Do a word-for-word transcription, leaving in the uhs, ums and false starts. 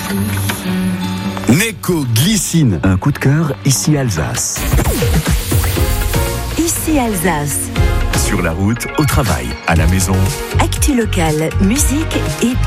Neko Glycine, un coup de cœur ici Alsace. Ici Alsace. Sur la route, au travail, à la maison. Actu locale, musique et